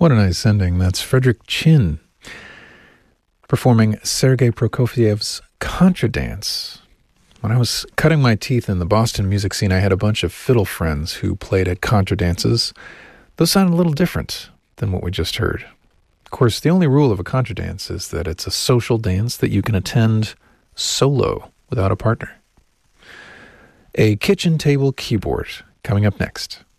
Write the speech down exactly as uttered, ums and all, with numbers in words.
What a nice ending. That's Frederick Chin performing Sergei Prokofiev's Contradance. When I was cutting my teeth in the Boston music scene, I had a bunch of fiddle friends who played at contradances. Those sound a little different than what we just heard. Of course, the only rule of a contradance is that it's a social dance that you can attend solo without a partner. A kitchen table keyboard coming up next.